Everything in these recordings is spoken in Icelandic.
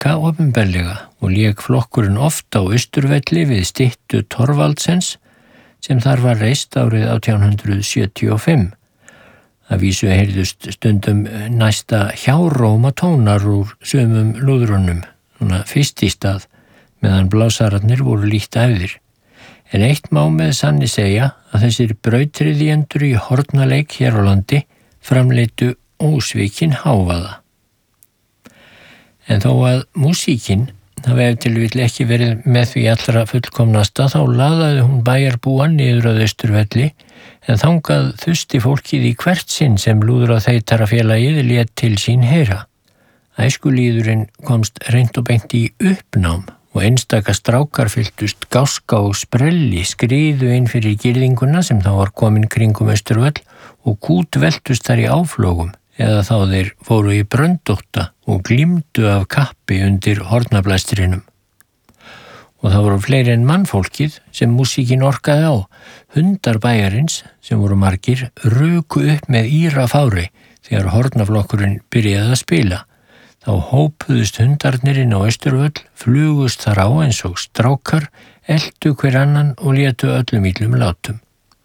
leika opinberlega og lék flokkurinn oft á Austurvelli við styttu Thorvaldsens sem þar var reist árið 1875. Að vísu heyrðust stundum næsta hjáróma tónar úr sumum lúðrunum, fyrst í stað, meðan blásararnir voru lítt æfðir. En eitt má með sanni segja að þessir brautryðjendur í hornaleik hér á landi framleiddu ósvikin hávaða. En þó að músíkin hafi ef til vill ekki verið með því allra fullkomnasta, þá laðaði hún bæjarbúan niður að Austurvelli, en þangað þusti fólkið í hvert sinn sem lúðraþeytarafélagið lét til sín heyra. Æskulýðurinn komst reynt og beint í uppnám og einstaka strákar fylltust gáska og sprelli, skriðu inn fyrir girðinguna sem þá var komin kringum Austurvöll og kútveltust þar í áflogum, eða þá þeir fóru í bröndótta og glímdu af kappi undir hornablæstrinum. Og það voru fleiri en mannfólkið sem músíkin orkaði á. Hundar bæjarins, sem voru margir, ruku upp með írafári þegar hornaflokkurinn byrjaði að spila. Þá hópuðust hundarnir inn á Austurvöll, flugust þar á eins og strákar, eltu hver annan og létu öllum illum látum.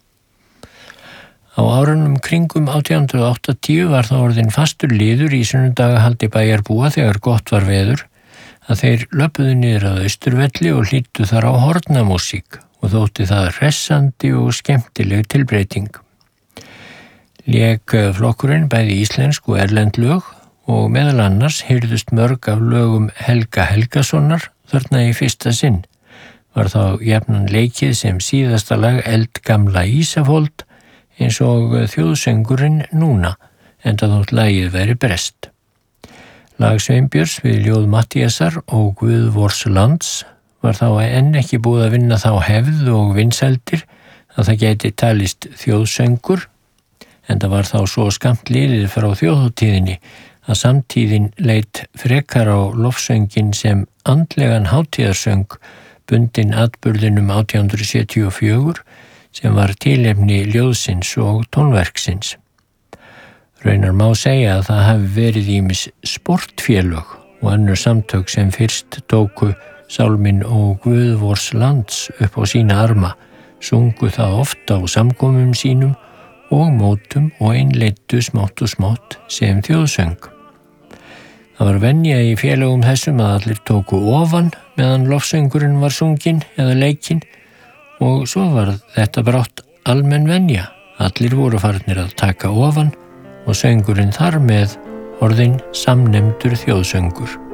Á árunum kringum 1880 var það orðinn fastur liður í sunnudagahaldi bæjarbúa þegar gott var veður, að þeir löpuðu niður að Austurvelli og hlýddu þar á hornamúsík og þótti það hressandi og skemmtileg tilbreyting. Lék flokkurinn bæði íslensk og erlend lög og meðal annars heyrðust mörg af lögum Helga Helgasonar þarna í fyrsta sinn. Var þá jafnan leikið sem síðasta lag Eldgamla Ísafold eins og þjóðsöngurinn Núna, enda þótt lagið veri breskt. Lag Sveinbjörns við ljóð Matthíasar og Guðvors lands var þá enn ekki búið að vinna þá hefð og vinsældir að það gæti talist þjóðsöngur, enda var þá svo skamt liðið frá þjóðhátíðinni að samtíðin leit frekar á lofsöngin sem andlegan hátíðarsöng bundinn atburðinum 1874 sem var tilefni ljóðsins og tónverksins. Raunar má segja að það hafi verið ýmis sportfélög og önnur samtök sem fyrst tóku sálminn og Guðvors lands upp á sína arma, sungu það oft á samkomum sínum og mótum og einleiddu smátt og smátt sem þjóðsöng. Það var venja í félögum þessum að allir tóku ofan meðan lofsöngurinn var sunginn eða leikinn og svo var þetta brátt almenn venja. Allir voru farnir að taka ofan og söngurinn þar með orðinn samnefndur þjóðsöngur.